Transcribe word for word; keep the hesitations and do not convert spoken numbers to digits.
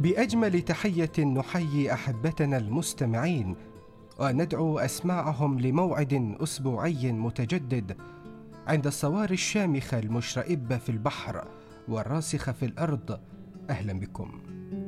بأجمل تحية نحيي أحبتنا المستمعين وندعو أسماعهم لموعد أسبوعي متجدد عند الصواري الشامخة المشرئبة في البحر والراسخة في الأرض. أهلا بكم.